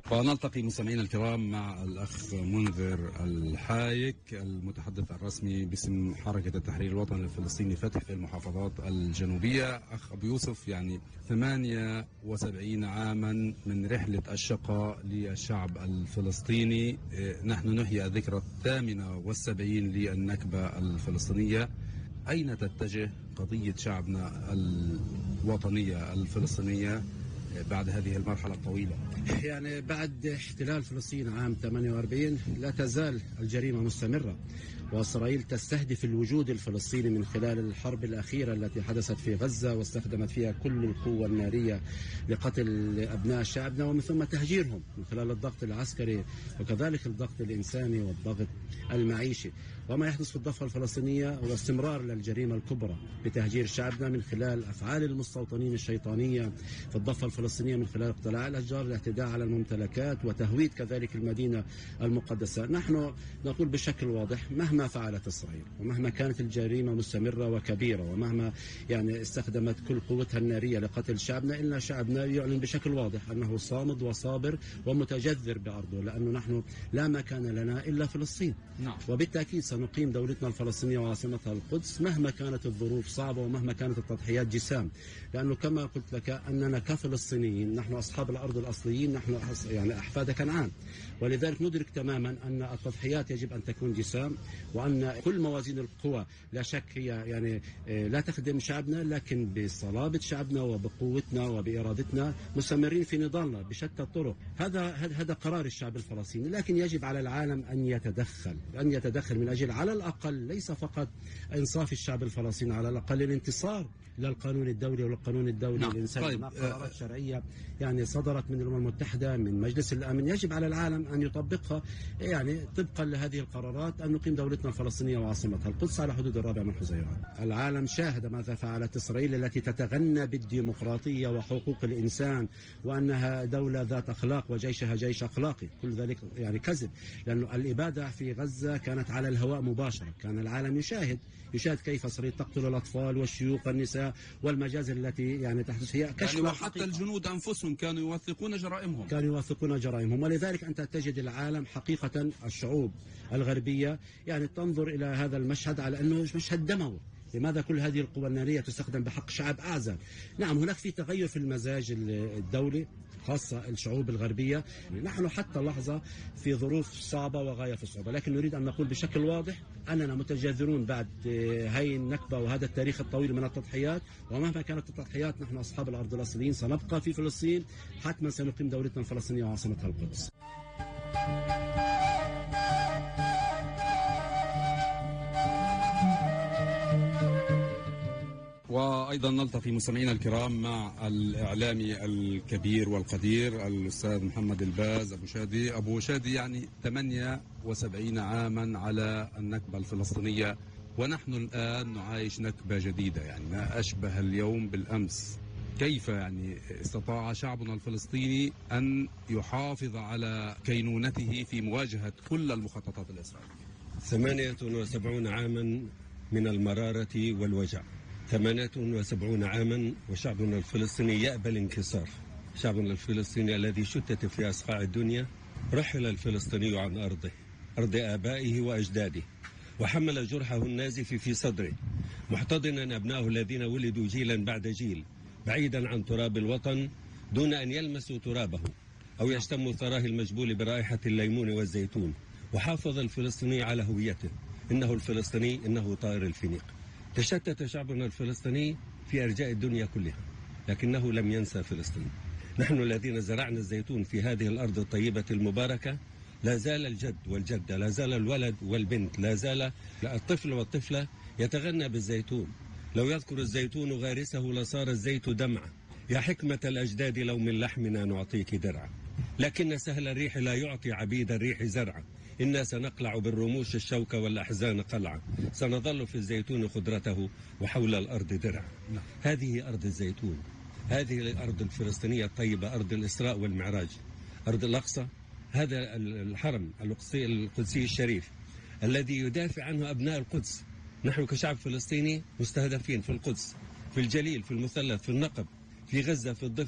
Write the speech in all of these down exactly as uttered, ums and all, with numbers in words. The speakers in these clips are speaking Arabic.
ونلتقي مستمعينا الكرام مع الأخ منذر الحايك المتحدث الرسمي باسم حركة التحرير الوطني الفلسطيني فتح في المحافظات الجنوبية. أخ أبو يوسف، يعني ثمانية وسبعين عاما من رحلة الشقاء للشعب الفلسطيني، نحن نحيي الذكرى الثامنة والسبعين للنكبة الفلسطينية. أين تتجه قضية شعبنا الوطنية الفلسطينية بعد هذه المرحلة الطويلة؟ يعني بعد احتلال فلسطين عام ثمانية وأربعين لا تزال الجريمة مستمرة، وإسرائيل تستهدف الوجود الفلسطيني من خلال الحرب الأخيرة التي حدثت في غزة، واستخدمت فيها كل القوة النارية لقتل أبناء شعبنا ومن ثم تهجيرهم من خلال الضغط العسكري وكذلك الضغط الإنساني والضغط المعيشي. وما يحدث في الضفة الفلسطينية هو استمرار للجريمة الكبرى بتهجير شعبنا من خلال أفعال المستوطنين الشيطانية في الضفة الفلسطينية، من خلال اقتلاع الأشجار، الاعتداء على الممتلكات، وتهويد كذلك المدينة المقدسة. نحن نقول بشكل واضح، مهما فعلت إسرائيل ومهما كانت الجريمة مستمرة وكبيرة ومهما يعني استخدمت كل قوتها النارية لقتل شعبنا، إلا شعبنا يعلن بشكل واضح أنه صامد وصابر ومتجذر بأرضه، لأنه نحن لا مكان لنا إلا فلسطين. نعم. وبالتأكيد سنقيم دولتنا الفلسطينية وعاصمتها القدس مهما كانت الظروف صعبة ومهما كانت التضحيات جسام، لأنه كما قلت لك أننا كفلسطينيين نحن أصحاب الأرض الأصليين، نحن يعني أحفاد كنعان، ولذلك ندرك تماما أن التضحيات يجب أن تكون جسام، وأن كل موازين القوى لا شك هي يعني لا تخدم شعبنا، لكن بصلابة شعبنا وبقوتنا وبإرادتنا مستمرين في نضالنا بشتى الطرق. هذا هذا قرار الشعب الفلسطيني، لكن يجب على العالم أن يتدخل أن يتدخل من أجل على الأقل ليس فقط إنصاف الشعب الفلسطيني، على الأقل الانتصار للقانون الدولي والقانون الدولي نعم. الإنساني. طيب. قرارات شرعية يعني صدرت من الأمم المتحدة من مجلس الأمن، يجب على العالم أن يطبقها يعني طبقا لهذه القرارات، أن نقيم دولتنا الفلسطينية وعاصمتها القدس على حدود الرابع من حزيران. العالم شاهد ماذا فعلت إسرائيل التي تتغنى بالديمقراطية وحقوق الإنسان وأنها دولة ذات أخلاق وجيشها جيش أخلاقي. كل ذلك يعني كذب، لأنه الإبادة في غزة كانت على الهواء مباشرة، كان العالم يشاهد يشاهد كيف إسرائيل تقتل الأطفال والشيوخ والنساء والمجازر التي يعني تحدث هي كشف. يعني وحتى الجنود أنفسهم كانوا يوثقون جرائمهم كانوا يوثقون جرائمهم ولذلك أنت تجد العالم حقيقة الشعوب الغربية يعني تنظر إلى هذا المشهد على أنه مشهد دموي. لماذا كل هذه القوى النارية تستخدم بحق شعب أعزل؟ نعم، هناك في تغير في المزاج الدولي خاصة الشعوب الغربية. نحن حتى اللحظة في ظروف صعبة وغاية في الصعوبة، لكن نريد أن نقول بشكل واضح أننا متجذرون بعد هاي النكبة وهذا التاريخ الطويل من التضحيات، ومهما كانت التضحيات نحن أصحاب الأرض الأصليين سنبقى في فلسطين، حتما سنقيم دولتنا الفلسطينية وعاصمتها القدس. وأيضا نلتقي مستمعينا الكرام مع الإعلامي الكبير والقدير الأستاذ محمد الباز أبو شادي. أبو شادي، يعني ثمانية وسبعين عاما على النكبة الفلسطينية، ونحن الآن نعايش نكبة جديدة، يعني ما أشبه اليوم بالأمس. كيف يعني استطاع شعبنا الفلسطيني أن يحافظ على كينونته في مواجهة كل المخططات الإسرائيلية؟ ثمانية وسبعون عاما من المرارة والوجع، ثمانية وسبعون عاما وشعبنا الفلسطيني يأبى الانكسار. شعبنا الفلسطيني الذي شتت في أصقاع الدنيا، رحل الفلسطيني عن أرضه، أرض آبائه وأجداده، وحمل جرحه النازف في صدره، محتضنا أبنائه الذين ولدوا جيلا بعد جيل بعيدا عن تراب الوطن دون أن يلمسوا ترابه أو يشتموا ثراه المجبول برائحة الليمون والزيتون. وحافظ الفلسطيني على هويته، إنه الفلسطيني، إنه طائر الفينيق. تشتت شعبنا الفلسطيني في أرجاء الدنيا كلها، لكنه لم ينسى فلسطين. نحن الذين زرعنا الزيتون في هذه الأرض الطيبة المباركة، لا زال الجد والجدة، لا زال الولد والبنت، لا زال الطفل والطفلة يتغنى بالزيتون. لو يذكر الزيتون غارسه لصار الزيت دمعة. يا حكمة الأجداد لو من لحمنا نعطيك درعا، لكن سهل الريح لا يعطي عبيد الريح زرعا. إنا سنقلع بالرموش الشوك والأحزان قلعا، سنظل في الزيتون خضرته وحول الأرض درعا. هذه أرض الزيتون، هذه الأرض الفلسطينية الطيبة، أرض الإسراء والمعراج، أرض الأقصى، هذا الحرم القدسي الشريف الذي يدافع عنه أبناء القدس. نحن كشعب فلسطيني مستهدفين في القدس، في الجليل، في المثلث، في النقب، في غزة، في الضفة،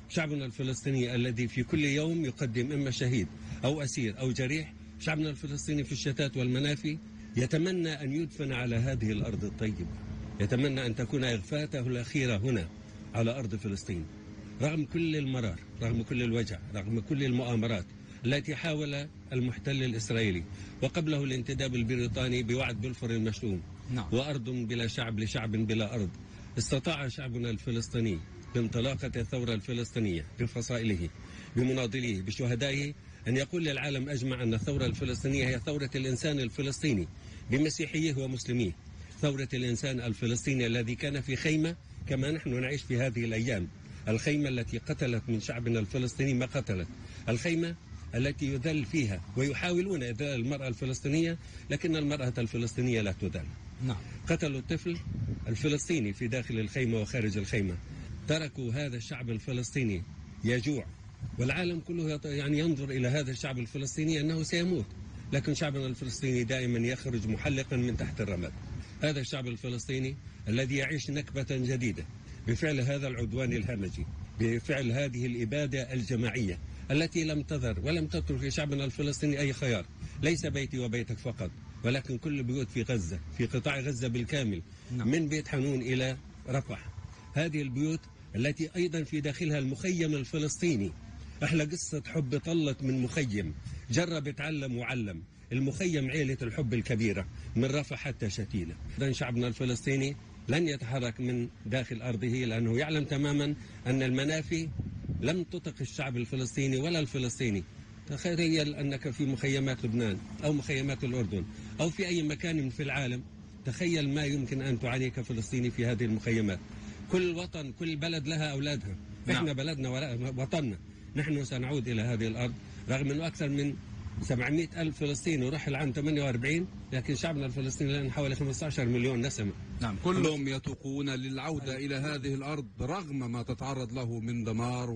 شعبنا الفلسطيني الذي في كل يوم يقدم إما شهيد أو أسير أو جريح، شعبنا الفلسطيني في الشتات والمنافي يتمنى أن يدفن على هذه الأرض الطيبة، يتمنى أن تكون إغفاته الأخيرة هنا على أرض فلسطين، رغم كل المرار، رغم كل الوجع، رغم كل المؤامرات التي حاول المحتل الإسرائيلي وقبله الانتداب البريطاني بوعد بلفور المشؤوم. نعم. وأرض بلا شعب لشعب بلا أرض. استطاع شعبنا الفلسطيني بانطلاقة الثورة الفلسطينية بفصائله بمناضليه بشهدائه أن يقول للعالم أجمع أن الثورة الفلسطينية هي ثورة الإنسان الفلسطيني بمسيحيه ومسلميه، ثورة الإنسان الفلسطيني الذي كان في خيمة كما نحن نعيش في هذه الأيام، الخيمة التي قتلت من شعبنا الفلسطيني ما قتلت، الخيمة التي يذل فيها ويحاولون إذلال المرأة الفلسطينية، لكن المرأة الفلسطينية لا تذل. نعم. قتلوا الطفل الفلسطيني في داخل الخيمة وخارج الخيمة، تركوا هذا الشعب الفلسطيني يجوع، والعالم كله يعني ينظر إلى هذا الشعب الفلسطيني أنه سيموت، لكن شعبنا الفلسطيني دائما يخرج محلقا من تحت الرماد. هذا الشعب الفلسطيني الذي يعيش نكبة جديدة بفعل هذا العدوان الهمجي، بفعل هذه الإبادة الجماعية التي لم تذر ولم تترك لشعبنا الفلسطيني أي خيار، ليس بيتي وبيتك فقط، ولكن كل بيوت في غزة، في قطاع غزة بالكامل. نعم. من بيت حنون إلى رفح، هذه البيوت التي أيضا في داخلها المخيم الفلسطيني. أحلى قصة حب طلت من مخيم، جرب اتعلم وعلم، المخيم عيلة الحب الكبيرة من رفح حتى شتيلة. إذن شعبنا الفلسطيني لن يتحرك من داخل أرضه، لأنه يعلم تماما أن المنافي لم تطق الشعب الفلسطيني ولا الفلسطيني. تخيل أنك في مخيمات لبنان أو مخيمات الأردن أو في أي مكان في العالم، تخيل ما يمكن أن تعانيه كفلسطيني في هذه المخيمات. كل وطن، كل بلد لها أولادها. نعم. إحنا بلدنا وطننا، نحن سنعود إلى هذه الأرض رغم أنه أكثر من سبعمائة ألف فلسطيني ورحل عام ثمانية وأربعين، لكن شعبنا الفلسطيني الآن حوالي خمسة عشر مليون نسمة. نعم، كلهم يتوقون للعودة إلى هذه الأرض رغم ما تتعرض له من دمار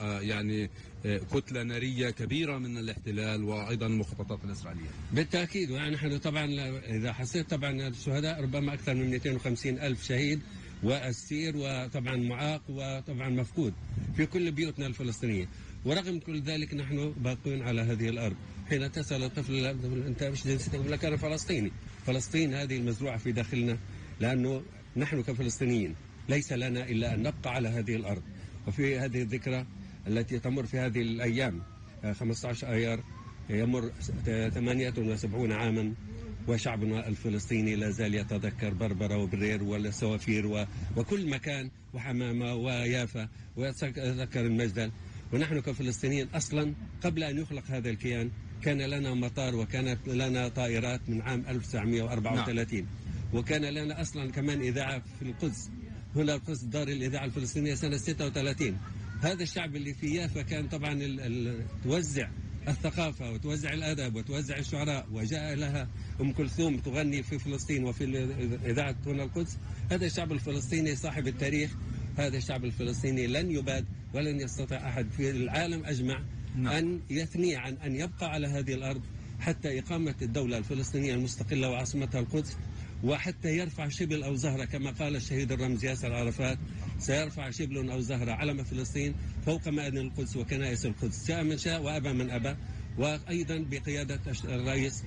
ويعني كتلة نارية كبيرة من الاحتلال وأيضا المخططات الإسرائيلية. بالتأكيد، ونحن طبعا إذا حسيت طبعا الشهداء ربما أكثر من مئتين وخمسين ألف شهيد وأسير وطبعا معاق وطبعا مفقود في كل بيوتنا الفلسطينية، ورغم كل ذلك نحن باقون على هذه الأرض. حين تسأل الطفل أنت مش جنسيتك، يقول لك أنا فلسطيني. فلسطين هذه المزروعة في داخلنا، لأنه نحن كفلسطينيين ليس لنا إلا أن نبقى على هذه الأرض. وفي هذه الذكرى التي تمر في هذه الأيام خمسة عشر آيار يمر ثمانية وسبعين عاما وشعبنا الفلسطيني لا زال يتذكر بربرة وبرير والسوافير وكل مكان وحمامة ويافا ويتذكر المجدل. ونحن كفلسطينيين أصلا قبل أن يخلق هذا الكيان كان لنا مطار وكانت لنا طائرات من عام ألف وتسعمائة وأربعة وثلاثين. نعم. وكان لنا أصلا كمان إذاعة في القدس، هنا القدس دار الإذاعة الفلسطينية سنة ستة وثلاثين. هذا الشعب اللي في يافا كان طبعا ال ال توزع الثقافة وتوزع الأدب وتوزع الشعراء، وجاء لها أم كلثوم تغني في فلسطين وفي إذاعة هنا القدس. هذا الشعب الفلسطيني صاحب التاريخ، هذا الشعب الفلسطيني لن يباد ولن يستطيع أحد في العالم أجمع نعم. أن يثني عن أن يبقى على هذه الأرض حتى إقامة الدولة الفلسطينية المستقلة وعاصمتها القدس، وحتى يرفع شبل أو زهرة كما قال الشهيد الرمز ياسر عرفات، سيرفع شبل أو زهرة علم فلسطين فوق مآذن القدس وكنائس القدس، شاء من شاء وأبى من أبى. وأيضا بقيادة الرئيس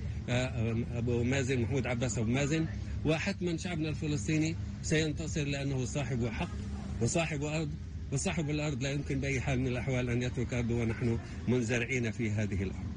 أبو مازن محمود عباس أبو مازن، وحتما شعبنا الفلسطيني سينتصر لأنه صاحب حق وصاحب أرض، وصاحب الأرض لا يمكن بأي حال من الأحوال أن يترك أرضه، ونحن منزرعين في هذه الأرض.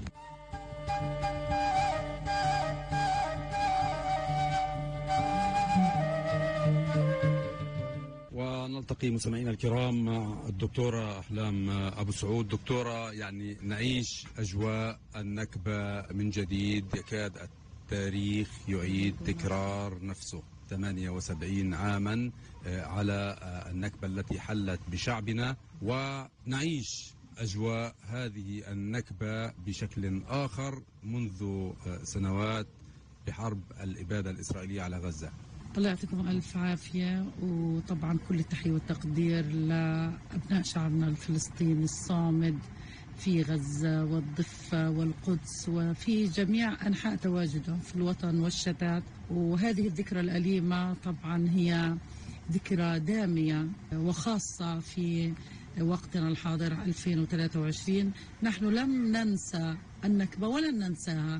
ونلتقي مستمعينا الكرام مع الدكتورة أحلام أبو سعود. دكتورة، يعني نعيش أجواء النكبة من جديد، يكاد التاريخ يعيد تكرار نفسه. ثمانية وسبعين عاما على النكبة التي حلت بشعبنا، ونعيش أجواء هذه النكبة بشكل آخر منذ سنوات بحرب الإبادة الإسرائيلية على غزة. الله يعطيكم ألف عافية، وطبعا كل التحية والتقدير لأبناء شعبنا الفلسطيني الصامد في غزة والضفة والقدس وفي جميع أنحاء تواجدهم في الوطن والشتات. وهذه الذكرى الأليمة طبعا هي ذكرى دامية وخاصة في وقتنا الحاضر ألفين وثلاثة وعشرين. نحن لم ننسى النكبة ولن ننساها،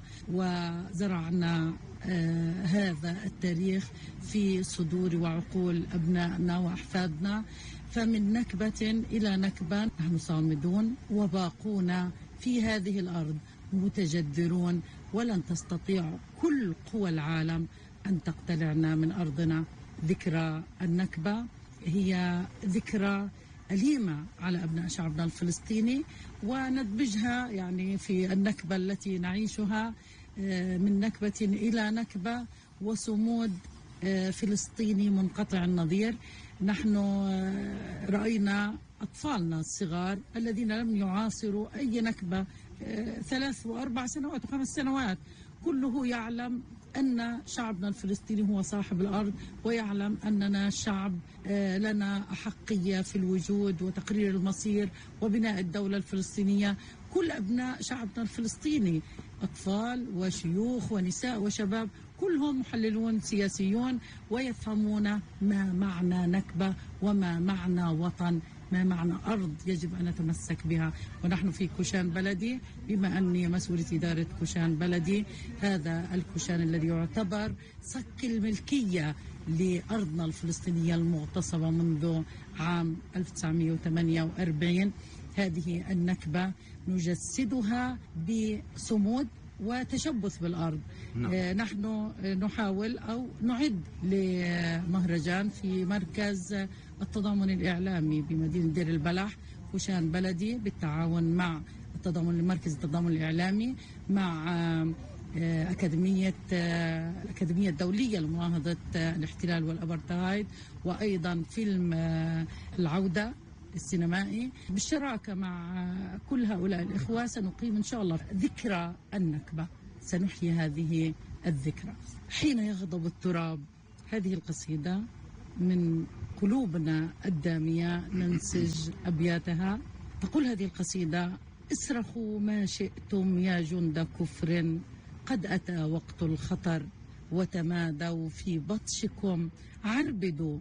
وزرعنا آه هذا التاريخ في صدور وعقول أبنائنا وأحفادنا. فمن نكبة إلى نكبة نحن صامدون وباقون في هذه الأرض متجذرون، ولن تستطيع كل قوى العالم أن تقتلعنا من أرضنا. ذكرى النكبة هي ذكرى أليمة على أبناء شعبنا الفلسطيني، وندمجها يعني في النكبة التي نعيشها من نكبة إلى نكبة، وصمود فلسطيني منقطع النظير. نحن رأينا أطفالنا الصغار الذين لم يعاصروا أي نكبة، ثلاث وأربع سنوات وخمس سنوات، كله يعلم أن شعبنا الفلسطيني هو صاحب الأرض، ويعلم أننا شعب لنا أحقية في الوجود وتقرير المصير وبناء الدولة الفلسطينية. كل أبناء شعبنا الفلسطيني، أطفال وشيوخ ونساء وشباب، كلهم محللون سياسيون ويفهمون ما معنى نكبة وما معنى وطن، ما معنى أرض يجب أن نتمسك بها. ونحن في كوشان بلدي، بما أني مسؤولة إدارة كوشان بلدي، هذا الكوشان الذي يعتبر صك الملكية لأرضنا الفلسطينية المغتصبة منذ عام ألف وتسعمئة وثمانية وأربعين. هذه النكبة نجسدها بصمود وتشبث بالأرض. نعم. آه نحن نحاول أو نعد لمهرجان في مركز التضامن الإعلامي بمدينة دير البلح كوشان بلدي، بالتعاون مع التضامن مركز التضامن الإعلامي مع آه أكاديمية آه الأكاديمية الدولية لمناهضة آه الاحتلال والأبرتايد، وأيضا فيلم آه العودة السينمائي. بالشراكة مع كل هؤلاء الإخوة سنقيم إن شاء الله ذكرى النكبة، سنحيي هذه الذكرى. حين يغضب التراب، هذه القصيدة من قلوبنا الدامية ننسج أبياتها. تقول هذه القصيدة: اصرخوا ما شئتم يا جند كفر، قد أتى وقت الخطر، وتمادوا في بطشكم، عربدوا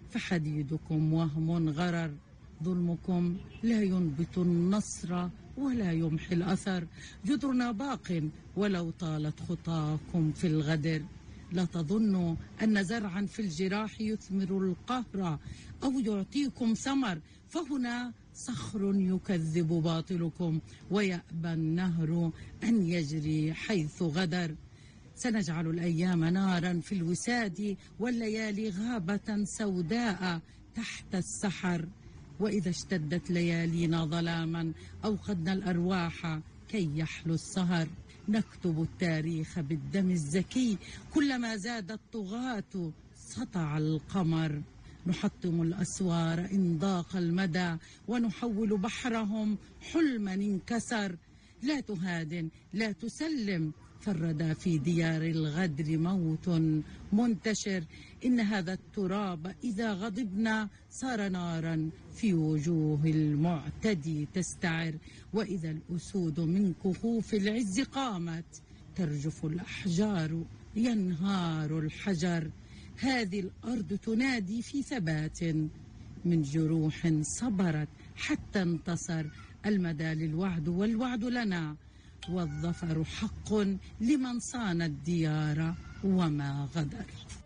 فحديدكم وهم غرر، ظلمكم لا ينبت النصر ولا يمحي الأثر، جدرنا باق ولو طالت خطاكم في الغدر، لا تظنوا أن زرعا في الجراح يثمر القهر أو يعطيكم ثمر، فهنا صخر يكذب باطلكم ويأبى النهر أن يجري حيث غدر. سنجعل الأيام نارا في الوساد والليالي غابة سوداء تحت السحر، وإذا اشتدت ليالينا ظلاما أوقدنا الأرواح كي يحلو السهر. نكتب التاريخ بالدم الزكي، كلما زاد الطغاة سطع القمر، نحطم الأسوار إن ضاق المدى ونحول بحرهم حلما انكسر. لا تهادن لا تسلم، فالردى في ديار الغدر موت منتشر، إن هذا التراب إذا غضبنا صار نارا في وجوه المعتدي تستعر، وإذا الأسود من كهوف العز قامت ترجف الأحجار ينهار الحجر. هذه الأرض تنادي في ثبات من جروح صبرت حتى انتصر، المدى للوعد والوعد لنا، والظفر حق لمن صان الديار وما غدر.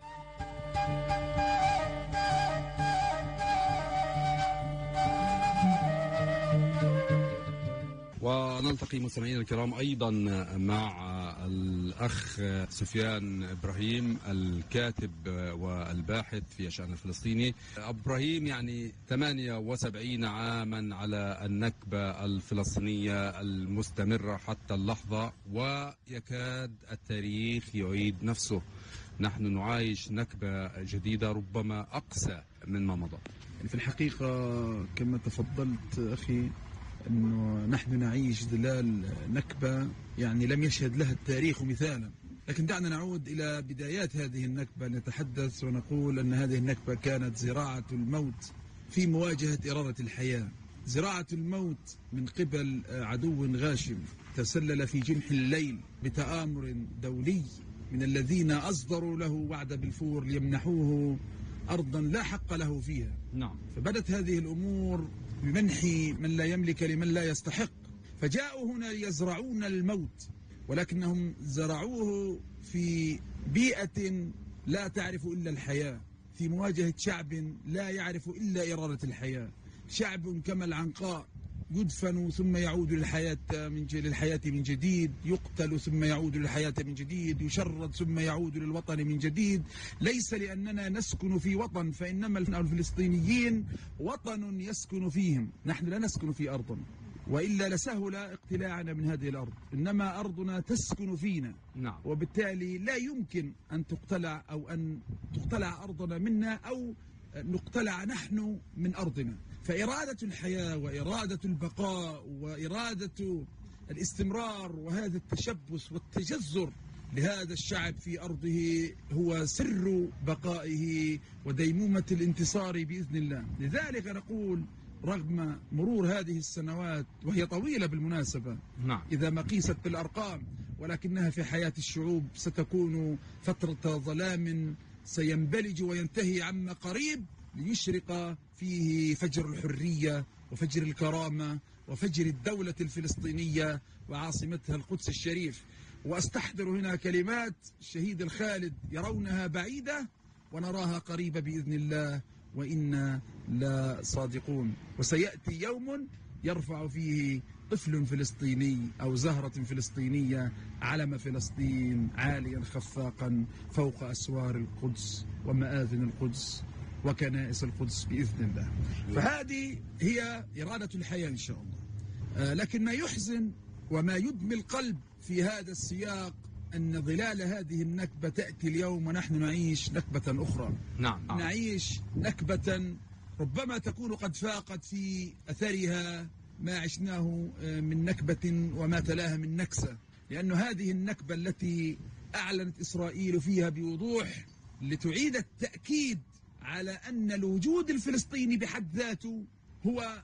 ونلتقي مستمعينا الكرام أيضا مع الأخ سفيان إبراهيم، الكاتب والباحث في الشأن الفلسطيني. إبراهيم، يعني ثمانية وسبعين عاما على النكبة الفلسطينية المستمرة حتى اللحظة، ويكاد التاريخ يعيد نفسه. نحن نعايش نكبة جديدة ربما أقسى مما مضى. في الحقيقة كما تفضلت أخي، أنه نحن نعيش ظلال نكبة يعني لم يشهد لها التاريخ مثالا. لكن دعنا نعود إلى بدايات هذه النكبة، نتحدث ونقول أن هذه النكبة كانت زراعة الموت في مواجهة إرادة الحياة، زراعة الموت من قبل عدو غاشم تسلل في جنح الليل بتآمر دولي من الذين أصدروا له وعد بلفور ليمنحوه أرضا لا حق له فيها. نعم. فبدت هذه الأمور بمنح من لا يملك لمن لا يستحق. فجاءوا هنا ليزرعون الموت، ولكنهم زرعوه في بيئة لا تعرف إلا الحياة، في مواجهة شعب لا يعرف إلا إرادة الحياة، شعب كما العنقاء يدفن ثم يعود للحياة من للحياة من جديد، يقتل ثم يعود للحياة من جديد، يشرد ثم يعود للوطن من جديد، ليس لأننا نسكن في وطن، فإنما الفلسطينيين وطن يسكن فيهم، نحن لا نسكن في أرض، وإلا لسهل اقتلاعنا من هذه الأرض، إنما أرضنا تسكن فينا. نعم. وبالتالي لا يمكن أن تقتلع أو أن تقتلع أرضنا منا أو نقتلع نحن من أرضنا. فإرادة الحياة وإرادة البقاء وإرادة الاستمرار وهذا التشبث والتجذر لهذا الشعب في أرضه هو سر بقائه وديمومة الانتصار بإذن الله. لذلك نقول رغم مرور هذه السنوات وهي طويلة بالمناسبة، نعم. إذا ما قيست بالأرقام، ولكنها في حياة الشعوب ستكون فترة ظلام سينبلج وينتهي عما قريب ليشرق فيه فجر الحرية وفجر الكرامة وفجر الدولة الفلسطينية وعاصمتها القدس الشريف. وأستحضر هنا كلمات الشهيد الخالد: يرونها بعيدة ونراها قريبة بإذن الله وإنا لا صادقون. وسيأتي يوم يرفع فيه طفل فلسطيني أو زهرة فلسطينية علم فلسطين عاليا خفاقا فوق أسوار القدس ومآذن القدس وكنائس القدس بإذن الله. فهذه هي إرادة الحياة إن شاء الله. آه لكن ما يحزن وما يدمي القلب في هذا السياق أن ظلال هذه النكبة تأتي اليوم ونحن نعيش نكبة أخرى. نعم. نعيش نكبة ربما تكون قد فاقت في أثرها ما عشناه من نكبة وما تلاها من نكسة، لأن هذه النكبة التي أعلنت إسرائيل فيها بوضوح لتعيد التأكيد على أن الوجود الفلسطيني بحد ذاته هو